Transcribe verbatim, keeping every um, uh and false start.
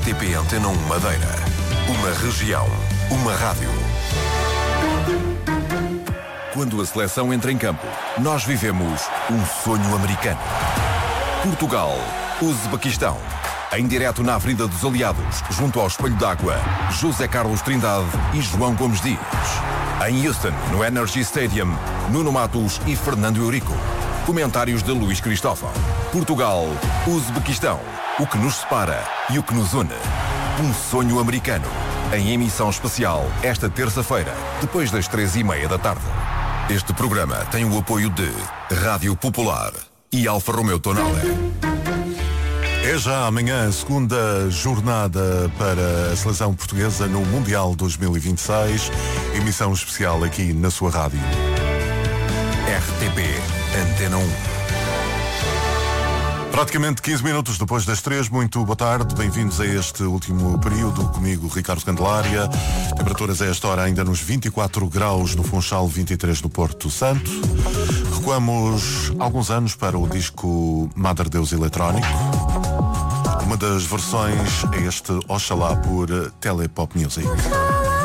T P Antena um Madeira. Uma região, uma rádio. Quando a seleção entra em campo, nós vivemos um sonho americano. Portugal, Uzbequistão. Em direto na Avenida dos Aliados, junto ao Espelho d'Água, José Carlos Trindade e João Gomes Dias. Em Houston, no Energy Stadium, Nuno Matos e Fernando Eurico. Comentários de Luís Cristóvão. Portugal, Uzbequistão. O que nos separa e o que nos une. Um sonho americano. Em emissão especial, esta terça-feira, depois das três e meia da tarde. Este programa tem o apoio de Rádio Popular e Alfa Romeo Tonale. É já amanhã a segunda jornada para a seleção portuguesa no Mundial dois mil e vinte e seis. Emissão especial aqui na sua rádio. R T P Antena um. Praticamente quinze minutos depois das três, muito boa tarde, bem-vindos a este último período, comigo Ricardo Candelária. Temperaturas a esta hora ainda nos vinte e quatro graus no Funchal, vinte e três no Porto Santo. Recuamos alguns anos para o disco Mother Deus Eletrónico. Uma das versões é este Oxalá por Telepop Music.